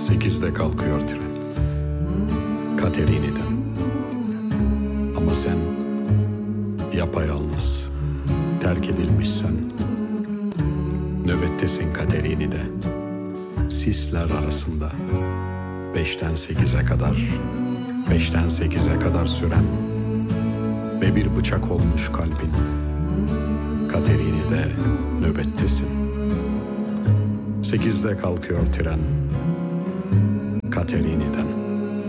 8'de kalkıyor tren, Katerini'den. Ama sen yapayalnız, terk edilmişsen, nöbettesin Katerini'de. Sisler arasında 5'ten 8'e kadar, 5'ten 8'e kadar süren ve bir bıçak olmuş kalbin. Katerini'de nöbettesin. 8'de kalkıyor tren, Katerini'den.